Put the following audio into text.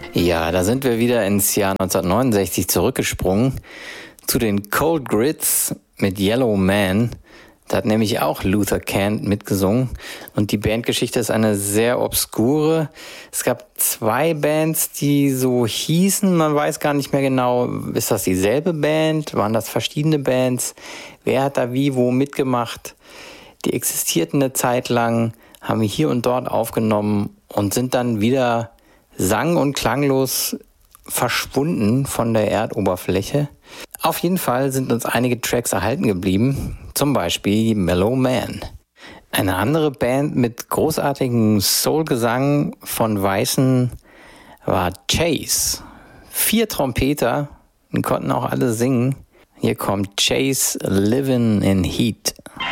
Ja, da sind wir wieder ins Jahr 1969 zurückgesprungen zu den Cold Grits mit Yellow Man. Da hat nämlich auch Luther Kent mitgesungen und die Bandgeschichte ist eine sehr obskure. Es gab 2 Bands, die so hießen, man weiß gar nicht mehr genau, ist das dieselbe Band, waren das verschiedene Bands, wer hat da wie wo mitgemacht. Die existierten eine Zeit lang, haben wir hier und dort aufgenommen und sind dann wieder sang- und klanglos verschwunden von der Erdoberfläche. Auf jeden Fall sind uns einige Tracks erhalten geblieben, zum Beispiel Mellow Man. Eine andere Band mit großartigem Soul-Gesang von Weißen war Chase. 4 Trompeter, die konnten auch alle singen. Hier kommt Chase Livin' in Heat.